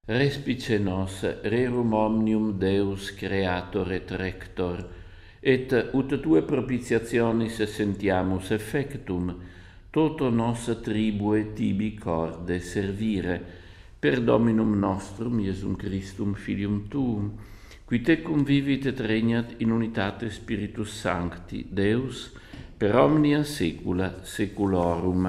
Respice nos, rerum omnium Deus creator et rector, et ut tue propitiationis sentiamus effectum, toto nos tribue tibi corde servire, per Dominum nostrum Iesum Christum Filium Tuum, qui tecum vivit et regnat in unitate Spiritus Sancti, Deus, per omnia saecula saeculorum.